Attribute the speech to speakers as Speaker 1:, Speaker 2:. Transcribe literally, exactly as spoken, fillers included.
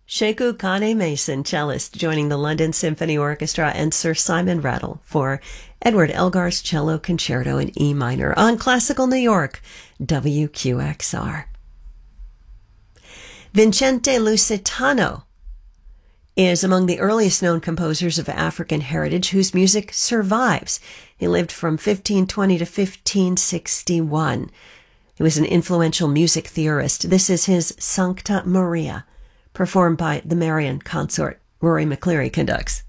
Speaker 1: Sheku Kane Mason, cellist, joining the London Symphony Orchestra and Sir Simon Rattle for Edward Elgar's Cello Concerto in E minor on Classical New York, W Q X R. Vincente Lusitano is among the earliest known composers of African heritage whose music survives. He lived from fifteen twenty to fifteen sixty-one. He was an influential music theorist. This is his Sancta Maria, performed by the Marian consort. Rory McCleary conducts.